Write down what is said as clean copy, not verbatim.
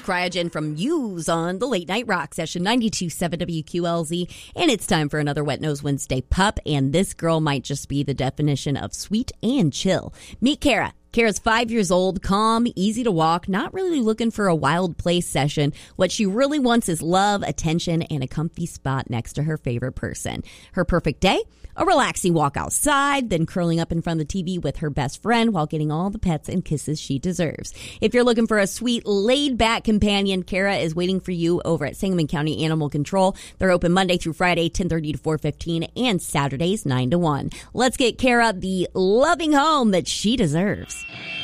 Cryogen from Muse on the Late Night Rock Session 92.7 WQLZ. And it's time for another Wet Nose Wednesday pup. And this girl might just be the definition of sweet and chill. Meet Kara. Kara's 5 years old, calm, easy to walk, not really looking for a wild play session. What she really wants is love, attention, and a comfy spot next to her favorite person. Her perfect day? A relaxing walk outside, then curling up in front of the TV with her best friend while getting all the pets and kisses she deserves. If you're looking for a sweet, laid-back companion, Kara is waiting for you over at Sangamon County Animal Control. They're open Monday through Friday, 10:30 to 4:15, and Saturdays, 9 to 1. Let's get Kara the loving home that she deserves.